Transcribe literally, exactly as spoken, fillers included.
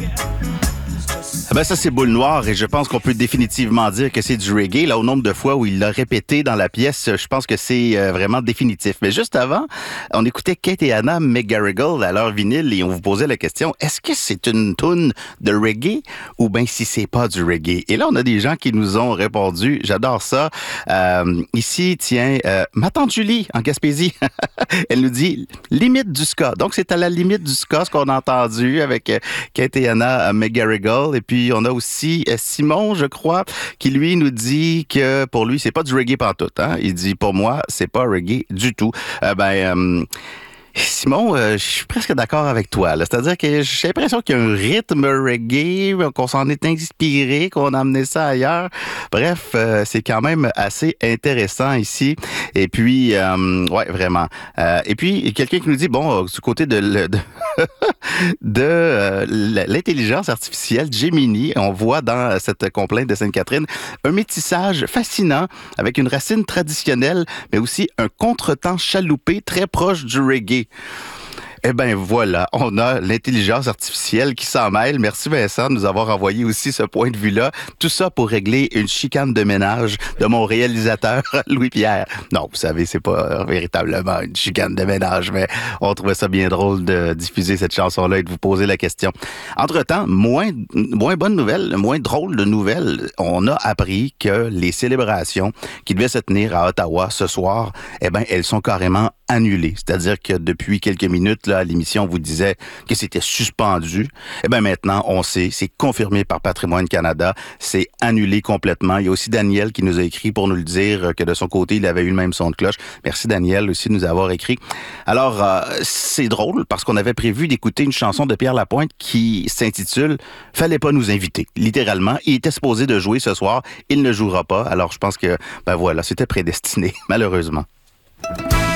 Ben ça, c'est Boule Noire et je pense qu'on peut définitivement dire que c'est du reggae. Là, au nombre de fois où il l'a répété dans la pièce, je pense que c'est euh, vraiment définitif. Mais juste avant, on écoutait Kate et Anna McGarrigle à leur vinyle et on vous posait la question, est-ce que c'est une toune de reggae ou bien si c'est pas du reggae? Et là, on a des gens qui nous ont répondu, j'adore ça. Euh, ici, tiens, euh, ma tante Julie, en Gaspésie, elle nous dit limite du ska. Donc, c'est à la limite du ska ce qu'on a entendu avec euh, Kate et Anna McGarrigle. Et puis, on a aussi Simon, je crois, qui lui nous dit que pour lui, c'est pas du reggae pantoute. Hein? Il dit, pour moi, c'est pas reggae du tout. Euh, ben... Euh, Simon, euh, je suis presque d'accord avec toi. Là. C'est-à-dire que j'ai l'impression qu'il y a un rythme reggae, qu'on s'en est inspiré, qu'on a amené ça ailleurs. Bref, euh, c'est quand même assez intéressant ici. Et puis, euh, ouais, vraiment. Euh, et puis, quelqu'un qui nous dit, bon, du côté de, de, de euh, l'intelligence artificielle, Gemini, on voit dans cette complainte de Sainte-Catherine un métissage fascinant avec une racine traditionnelle, mais aussi un contretemps chaloupé très proche du reggae. Eh bien, voilà, on a l'intelligence artificielle qui s'en mêle. Merci Vincent de nous avoir envoyé aussi ce point de vue-là. Tout ça pour régler une chicane de ménage de mon réalisateur, Louis-Pierre. Non, vous savez, c'est pas véritablement une chicane de ménage, mais on trouvait ça bien drôle de diffuser cette chanson-là et de vous poser la question. Entre-temps, moins, moins bonne nouvelle, moins drôle de nouvelle, on a appris que les célébrations qui devaient se tenir à Ottawa ce soir, eh bien, elles sont carrément annulées. C'est-à-dire que depuis quelques minutes, là, l'émission vous disait que c'était suspendu. Eh bien, maintenant, on sait, c'est confirmé par Patrimoine Canada, c'est annulé complètement. Il y a aussi Daniel qui nous a écrit pour nous le dire que de son côté, il avait eu le même son de cloche. Merci Daniel aussi de nous avoir écrit. Alors, euh, c'est drôle parce qu'on avait prévu d'écouter une chanson de Pierre Lapointe qui s'intitule « Fallait pas nous inviter ». Littéralement, il était supposé de jouer ce soir, il ne jouera pas. Alors, je pense que, ben voilà, c'était prédestiné, malheureusement.